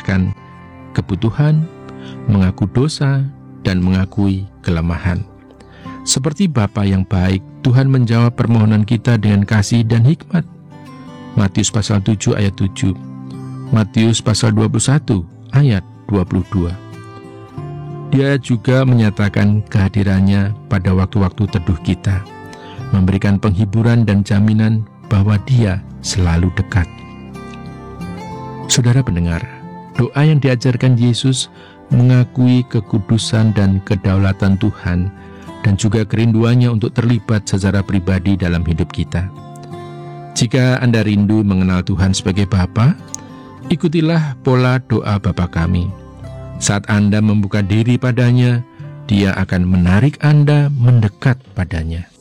menjelaskan kebutuhan, mengaku dosa, dan mengakui kelemahan. Seperti Bapa yang baik, Tuhan menjawab permohonan kita dengan kasih dan hikmat. Matius pasal 7 ayat 7, Matius pasal 21 ayat 22. Dia juga menyatakan kehadirannya pada waktu-waktu teduh kita, memberikan penghiburan dan jaminan bahwa Dia selalu dekat. Saudara pendengar, doa yang diajarkan Yesus mengakui kekudusan dan kedaulatan Tuhan dan juga kerinduannya untuk terlibat secara pribadi dalam hidup kita. Jika Anda rindu mengenal Tuhan sebagai Bapa, ikutilah pola doa Bapa kami. Saat Anda membuka diri padanya, Dia akan menarik Anda mendekat padanya.